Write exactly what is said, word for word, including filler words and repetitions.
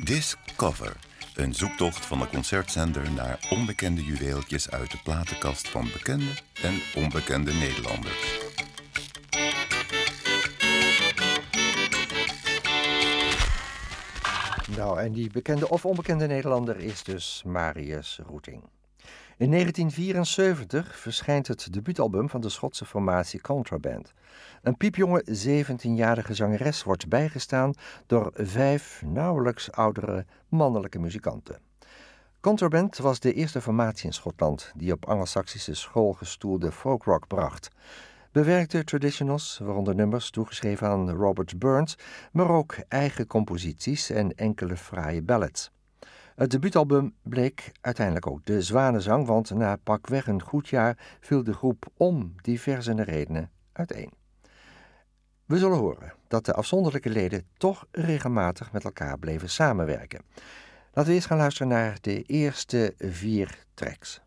Discover, een zoektocht van de concertzender naar onbekende juweeltjes uit de platenkast van bekende en onbekende Nederlanders. Nou, en die bekende of onbekende Nederlander is dus Marius Routing. In negentien vierenzeventig verschijnt het debuutalbum van de Schotse formatie Contraband. Een piepjonge zeventienjarige zangeres wordt bijgestaan door vijf nauwelijks oudere mannelijke muzikanten. Contraband was de eerste formatie in Schotland die op Angelsaksische school gestoelde folkrock bracht. Bewerkte traditionals, waaronder nummers toegeschreven aan Robert Burns, maar ook eigen composities en enkele fraaie ballads. Het debuutalbum bleek uiteindelijk ook de zwanenzang, want na pakweg een goed jaar viel de groep om diverse redenen uiteen. We zullen horen dat de afzonderlijke leden toch regelmatig met elkaar bleven samenwerken. Laten we eerst gaan luisteren naar de eerste vier tracks.